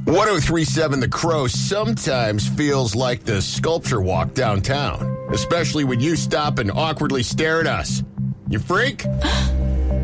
1037 The Crow sometimes feels like the sculpture walk downtown, especially when you stop and awkwardly stare at us. You freak?